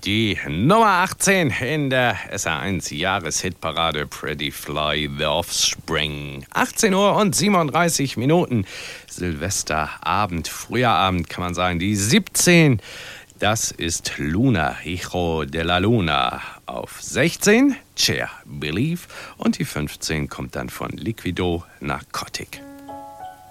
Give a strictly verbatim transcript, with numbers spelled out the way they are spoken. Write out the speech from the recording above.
Die Nummer achtzehn in der S R eins Jahreshitparade Pretty Fly, The Offspring. achtzehn Uhr und siebenunddreißig Minuten. Silvesterabend, früher Abend kann man sagen. Die siebzehn, das ist Luna, Hijo de la Luna. Auf sechzehn, Cher, Believe. Und die fünfzehn kommt dann von Liquido, Narcotic.